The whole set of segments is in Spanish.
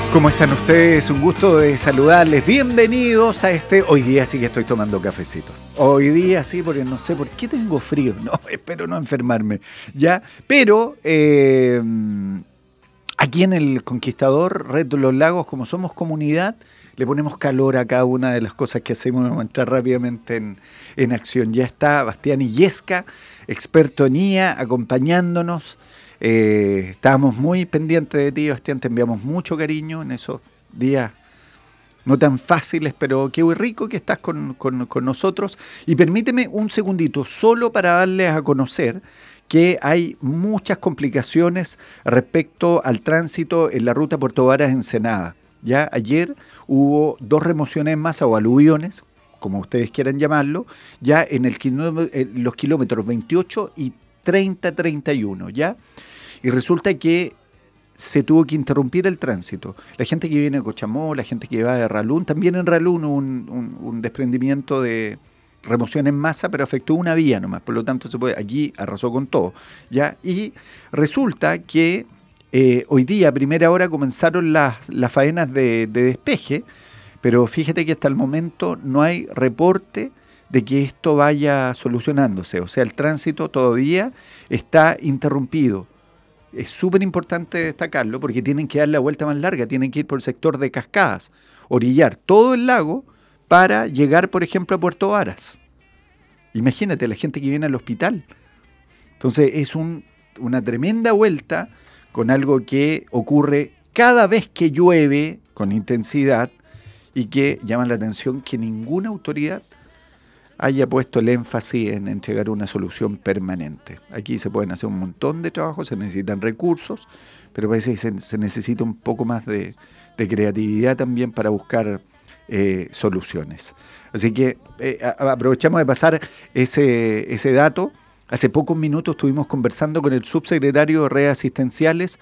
¿Cómo están ustedes? Un gusto de saludarles. Bienvenidos a hoy día sí que estoy tomando cafecito. Hoy día sí, porque no sé por qué tengo frío. No, espero no enfermarme. Ya, pero aquí en el Conquistador, Red de los Lagos, como somos comunidad, le ponemos calor a cada una de las cosas que hacemos. Vamos a entrar rápidamente en acción. Ya está Bastián Illesca, experto en IA, acompañándonos. Estábamos muy pendientes de ti, Bastián, te enviamos mucho cariño en esos días no tan fáciles, pero qué rico que estás con nosotros. Y permíteme un segundito, solo para darles a conocer que hay muchas complicaciones respecto al tránsito en la ruta Puerto Varas-Ensenada. Ya ayer hubo 2 remociones en masa o aluviones, como ustedes quieran llamarlo, ya en los kilómetros 28 y 30-31, ¿ya? Y resulta que se tuvo que interrumpir el tránsito. La gente que viene de Cochamó, la gente que va de Ralún, también en Ralún hubo un desprendimiento de remoción en masa, pero afectó una vía nomás, por lo tanto aquí arrasó con todo, ¿ya? Y resulta que hoy día, a primera hora, comenzaron las faenas de despeje, pero fíjate que hasta el momento no hay reporte de que esto vaya solucionándose. O sea, el tránsito todavía está interrumpido. Es súper importante destacarlo porque tienen que dar la vuelta más larga, tienen que ir por el sector de Cascadas, orillar todo el lago para llegar, por ejemplo, a Puerto Varas. Imagínate, la gente que viene al hospital. Entonces es una tremenda vuelta con algo que ocurre cada vez que llueve con intensidad y que llama la atención que ninguna autoridad haya puesto el énfasis en entregar una solución permanente. Aquí se pueden hacer un montón de trabajos, se necesitan recursos, pero parece que se necesita un poco más de creatividad también para buscar soluciones. Así que aprovechamos de pasar ese dato. Hace pocos minutos estuvimos conversando con el subsecretario de Redes Asistenciales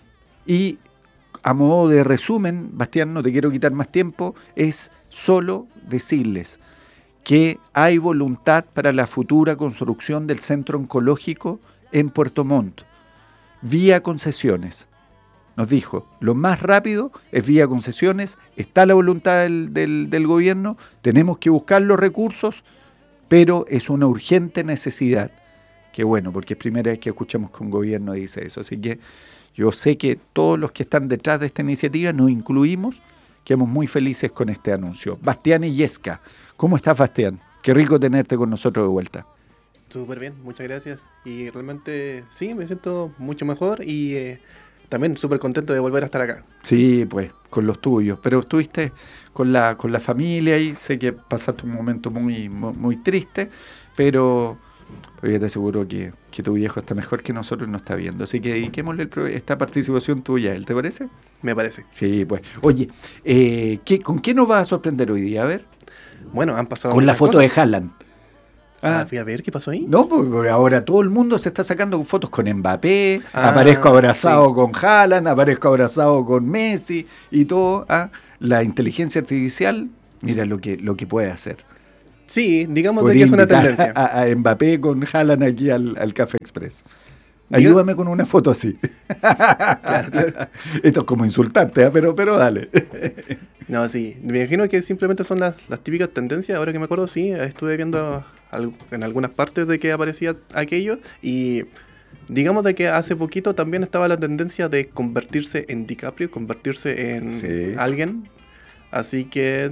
y a modo de resumen, Bastián, no te quiero quitar más tiempo, es solo decirles que hay voluntad para la futura construcción del centro oncológico en Puerto Montt, vía concesiones. Nos dijo, lo más rápido es vía concesiones, está la voluntad del gobierno, tenemos que buscar los recursos, pero es una urgente necesidad. Qué bueno, porque es primera vez que escuchamos que un gobierno dice eso. Así que yo sé que todos los que están detrás de esta iniciativa nos incluimos, quedamos muy felices con este anuncio. Bastián Illesca. ¿Cómo estás, Bastián? Qué rico tenerte con nosotros de vuelta. Súper bien, muchas gracias. Y realmente sí, me siento mucho mejor y también súper contento de volver a estar acá. Sí, pues, con los tuyos. Pero estuviste con la familia y sé que pasaste un momento muy triste, pero yo te aseguro que tu viejo está mejor que nosotros y nos está viendo. Así que dediquémosle esta participación tuya a él, ¿te parece? Me parece. Sí, pues. Oye, ¿con qué nos vas a sorprender hoy día? A ver. Bueno, han pasado con la foto cosas de Haaland. Fui a ver qué pasó ahí. No, porque ahora todo el mundo se está sacando fotos con Mbappé, aparezco abrazado con Haaland, aparezco abrazado con Messi y todo. La inteligencia artificial, mira lo que puede hacer. Sí, digamos de que es una tendencia. A Mbappé con Haaland aquí al Café Express. Ayúdame con una foto así. Claro. Esto es como insultarte, pero dale. No, sí. Me imagino que simplemente son las típicas tendencias. Ahora que me acuerdo, sí, estuve viendo en algunas partes de que aparecía aquello. Y digamos de que hace poquito también estaba la tendencia de convertirse en DiCaprio, convertirse en alguien. Así que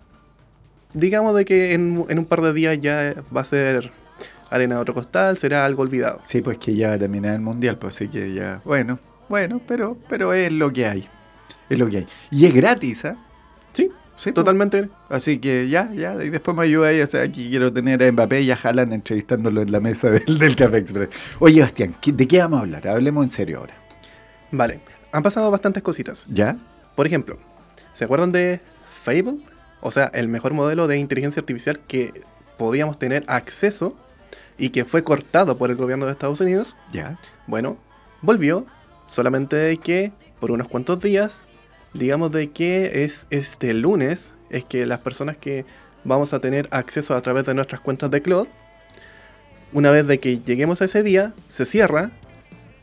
digamos de que en un par de días ya va a ser arena de otro costal, será algo olvidado. Sí, pues que ya va a terminar el mundial, pues así que ya, bueno, pero es lo que hay. Es lo que hay. Y es gratis, ¿ah? Sí, totalmente. Pues. Así que ya, y después me ayuda ahí, o sea, aquí quiero tener a Mbappé y a Haaland entrevistándolo en la mesa del Café Express. Oye, Bastián, ¿de qué vamos a hablar? Hablemos en serio ahora. Vale, han pasado bastantes cositas. ¿Ya? Por ejemplo, ¿se acuerdan de Fable? O sea, el mejor modelo de inteligencia artificial que podíamos tener acceso y que fue cortado por el gobierno de Estados Unidos. Ya. Bueno, volvió, solamente de que por unos cuantos días, digamos de que es este lunes, es que las personas que vamos a tener acceso a través de nuestras cuentas de Cloud, una vez de que lleguemos a ese día, se cierra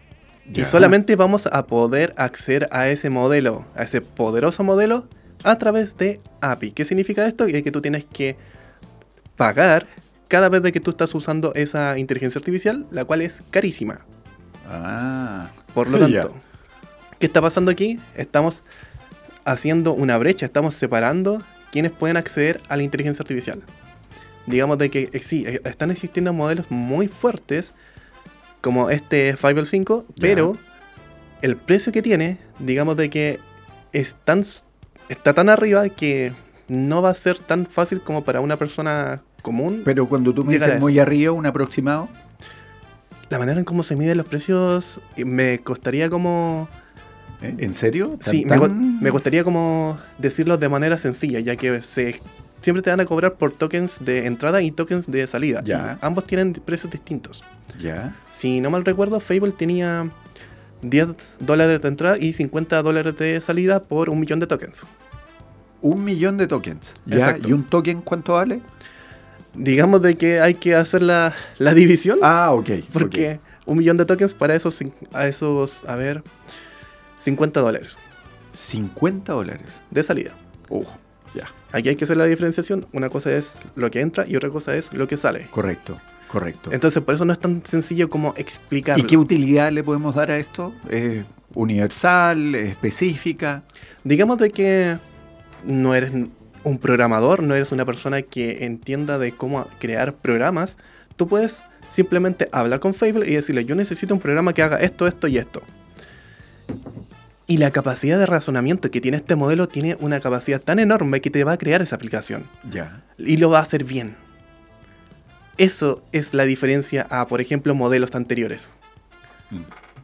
Y Ya. solamente vamos a poder acceder a ese modelo, a ese poderoso modelo, a través de API. ¿Qué significa esto? Que tú tienes que pagar cada vez de que tú estás usando esa inteligencia artificial, la cual es carísima. Ah. Por lo Ya. tanto, ¿qué está pasando aquí? Estamos haciendo una brecha, estamos separando quienes pueden acceder a la inteligencia artificial. Digamos de que sí, están existiendo modelos muy fuertes, como este Fable 5, Ya. pero el precio que tiene, digamos de que está tan arriba que no va a ser tan fácil como para una persona común. Pero cuando tú me llegar a dices eso. muy arriba, un aproximado. La manera en cómo se miden los precios me costaría como... ¿En serio? Sí, me gustaría como decirlo de manera sencilla, ya que siempre te van a cobrar por tokens de entrada y tokens de salida. Ya. Y ambos tienen precios distintos. Ya. Si no mal recuerdo, Fable tenía $10 de entrada y $50 de salida por 1 millón de tokens. 1 millón de tokens. ¿Ya? Exacto. ¿Y un token cuánto vale? Digamos de que hay que hacer la división, Ah, ok. porque 1 millón de tokens para esos, a ver, $50 $50. de salida. Ya. Aquí hay que hacer la diferenciación. Una cosa es lo que entra y otra cosa es lo que sale. Correcto. Correcto. Entonces, por eso no es tan sencillo como explicarlo. ¿Y qué utilidad le podemos dar a esto? ¿Universal? ¿Específica? Digamos de que no eres un programador, no eres una persona que entienda de cómo crear programas. Tú puedes simplemente hablar con Fable y decirle, yo necesito un programa que haga esto, esto y esto. Y la capacidad de razonamiento que tiene este modelo tiene una capacidad tan enorme que te va a crear esa aplicación. Ya. Y lo va a hacer bien. Eso es la diferencia a, por ejemplo, modelos anteriores. Mm.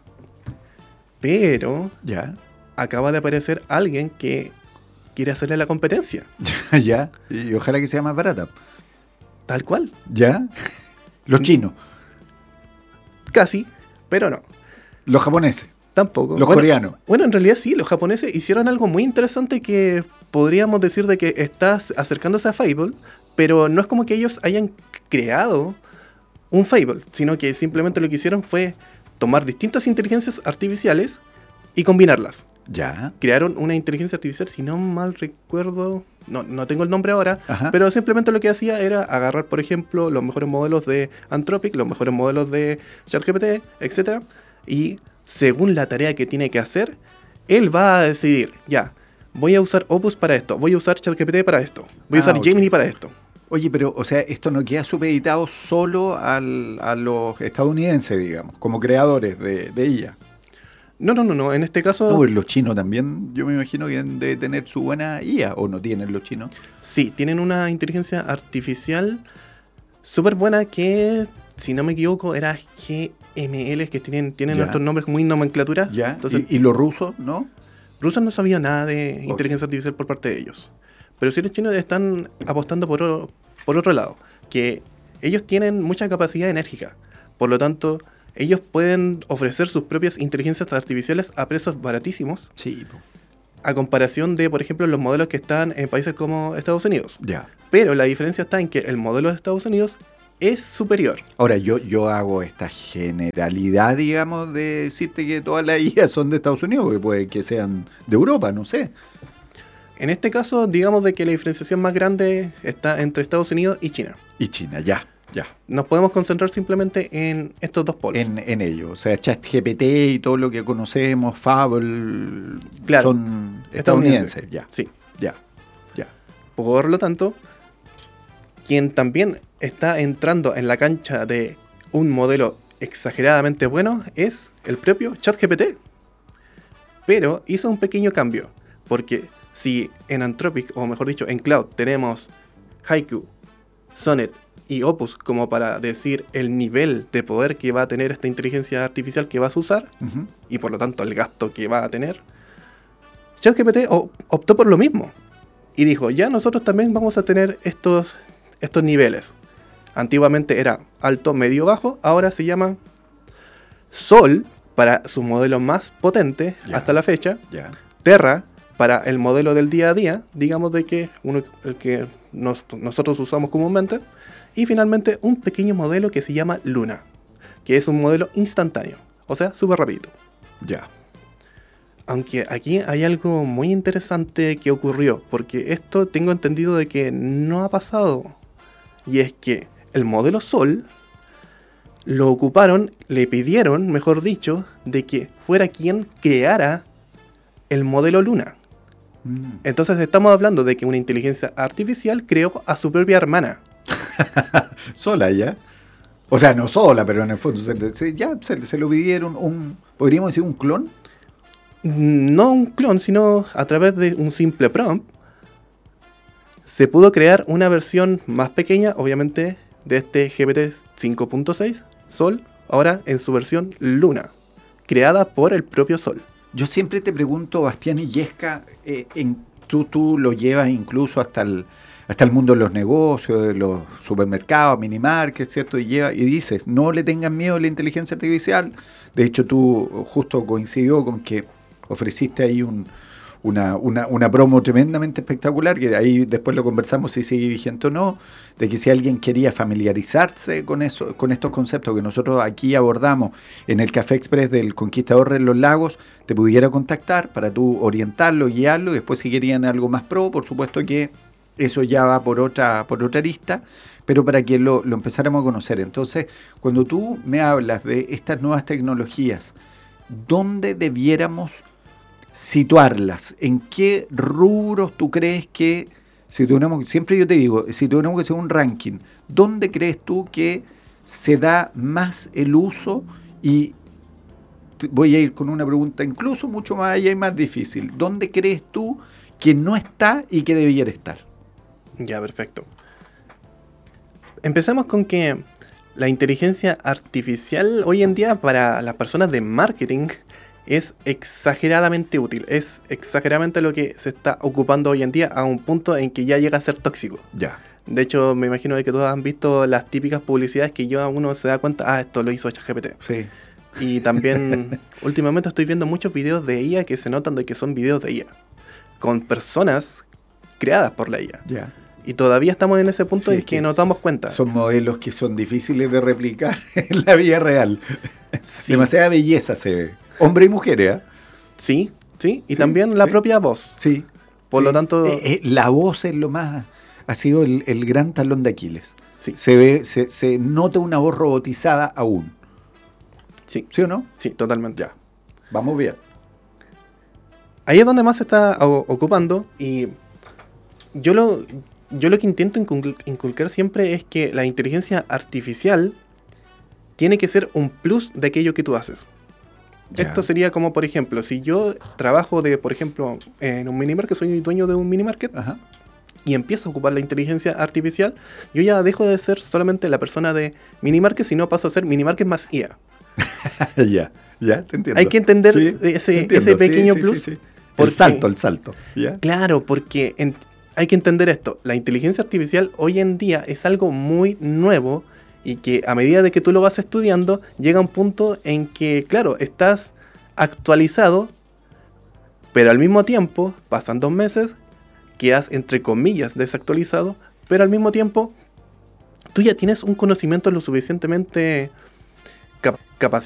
Pero Ya. acaba de aparecer alguien que quiere hacerle la competencia. Ya. Y ojalá que sea más barata. Tal cual. ¿Ya? Los chinos. Casi, pero no. Los japoneses. Tampoco. Los coreanos. Bueno, en realidad sí, los japoneses hicieron algo muy interesante que podríamos decir de que estás acercándose a Fable, pero no es como que ellos hayan creado un Fable, sino que simplemente lo que hicieron fue tomar distintas inteligencias artificiales y combinarlas. Ya. Crearon una inteligencia artificial, si no mal recuerdo, no tengo el nombre ahora, Ajá. pero simplemente lo que hacía era agarrar, por ejemplo, los mejores modelos de Anthropic, los mejores modelos de ChatGPT, etc. Y según la tarea que tiene que hacer, él va a decidir, ya, voy a usar Opus para esto, voy a usar ChatGPT para esto, voy a usar ok. Gemini para esto. Oye, pero, o sea, esto no queda supeditado solo a los estadounidenses, digamos, como creadores de IA. No, en este caso... No, los chinos también, yo me imagino que deben de tener su buena IA, ¿o no tienen los chinos? Sí, tienen una inteligencia artificial súper buena que, si no me equivoco, era GML, que tienen Ya. nuestros nombres muy nomenclatura. ¿Ya? Entonces, ¿Y los rusos, no? rusos no sabía nada de inteligencia artificial por parte de ellos. Pero sí los chinos están apostando por otro lado, que ellos tienen mucha capacidad enérgica. Por lo tanto, ellos pueden ofrecer sus propias inteligencias artificiales a precios baratísimos, Sí, a comparación de, por ejemplo, los modelos que están en países como Estados Unidos. ya. Pero la diferencia está en que el modelo de Estados Unidos es superior. Ahora, yo hago esta generalidad, digamos, de decirte que todas las IA son de Estados Unidos, porque puede que sean de Europa, no sé. En este caso, digamos de que la diferenciación más grande está entre Estados Unidos y China. Y China, ya. Nos podemos concentrar simplemente en estos dos polos. En ello. O sea, ChatGPT y todo lo que conocemos, Fable, Claro, son estadounidenses. Ya. Sí. Ya. Por lo tanto, quien también está entrando en la cancha de un modelo exageradamente bueno es el propio ChatGPT. Pero hizo un pequeño cambio, porque si en Anthropic, o mejor dicho, en Cloud, tenemos Haiku, Sonnet y Opus como para decir el nivel de poder que va a tener esta inteligencia artificial que vas a usar, Ujú. y por lo tanto el gasto que va a tener, ChatGPT optó por lo mismo. Y dijo, ya nosotros también vamos a tener estos niveles. Antiguamente era alto, medio, bajo, ahora se llama Sol para su modelo más potente Ya. hasta la fecha, Ya. Terra para el modelo del día a día, digamos de que el que nosotros usamos comúnmente, y finalmente un pequeño modelo que se llama Luna, que es un modelo instantáneo, o sea, súper rápido. Ya. Aunque aquí hay algo muy interesante que ocurrió, porque esto tengo entendido de que no ha pasado. Y es que el modelo Sol lo ocuparon, le pidieron, mejor dicho, de que fuera quien creara el modelo Luna. Entonces estamos hablando de que una inteligencia artificial creó a su propia hermana. Sola ya. O sea, no sola, pero en el fondo se lo pidieron podríamos decir un clon. No un clon, sino a través de un simple prompt, se pudo crear una versión más pequeña, obviamente, de este GPT 5.6 Sol, ahora en su versión Luna, creada por el propio Sol. Yo siempre te pregunto, Bastián Illesca, tú lo llevas incluso hasta el mundo de los negocios, de los supermercados, minimarkets, ¿cierto? Y dices, no le tengan miedo a la inteligencia artificial. De hecho, tú justo coincidió con que ofreciste ahí una promo tremendamente espectacular, que ahí después lo conversamos si sigue vigente o no, de que si alguien quería familiarizarse con estos conceptos que nosotros aquí abordamos en el Café Express del Conquistador de los Lagos, te pudiera contactar para tú orientarlo, guiarlo, y después si querían algo más pro, por supuesto que eso ya va por otra arista, pero para que lo empezáramos a conocer. Entonces, cuando tú me hablas de estas nuevas tecnologías, ¿dónde debiéramos situarlas? ¿En qué rubros tú crees que, siempre yo te digo, si tuviéramos que hacer un ranking, ¿dónde crees tú que se da más el uso? Y voy a ir con una pregunta incluso mucho más allá y más difícil. ¿Dónde crees tú que no está y que debiera estar? Ya, perfecto. Empecemos con que la inteligencia artificial hoy en día para las personas de marketing es exageradamente útil. Es exageradamente lo que se está ocupando hoy en día a un punto en que ya llega a ser tóxico. Ya. De hecho, me imagino que todos han visto las típicas publicidades que ya uno se da cuenta, esto lo hizo ChatGPT. Sí. Y también últimamente estoy viendo muchos videos de IA que se notan de que son videos de IA. Con personas creadas por la IA. Ya. Y todavía estamos en ese punto en que que nos damos cuenta. Son modelos que son difíciles de replicar en la vida real. Sí. Demasiada belleza se ve. Hombre y mujer, ¿eh? Sí, sí. Y Sí, también la sí. propia voz. Sí. Por sí. lo tanto... la voz es lo más... Ha sido el gran talón de Aquiles. Sí. Se nota una voz robotizada aún. Sí. ¿Sí o no? Sí, totalmente. Ya. Vamos bien. Ahí es donde más se está ocupando. Y yo lo que intento inculcar siempre es que la inteligencia artificial tiene que ser un plus de aquello que tú haces. Ya. Esto sería como, por ejemplo, si yo trabajo por ejemplo, en un minimarket, soy dueño de un minimarket, Ajá. y empiezo a ocupar la inteligencia artificial, yo ya dejo de ser solamente la persona de minimarket, sino paso a ser minimarket más IA. Ya, te entiendo. Hay que entender Sí, ese entiendo. pequeño Sí, plus. sí. ¿Por El qué? salto. ¿Ya? Claro, porque hay que entender esto. La inteligencia artificial hoy en día es algo muy nuevo y que a medida de que tú lo vas estudiando, llega un punto en que, claro, estás actualizado, pero al mismo tiempo, pasan 2 meses, quedas entre comillas desactualizado, pero al mismo tiempo tú ya tienes un conocimiento lo suficientemente